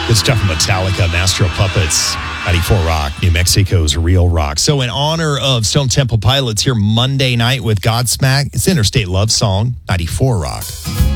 Good stuff from Metallica, Master of Puppets, 94 Rock, New Mexico's Real Rock. So in honor of Stone Temple Pilots here Monday night with Godsmack, it's Interstate Love Song, 94 Rock.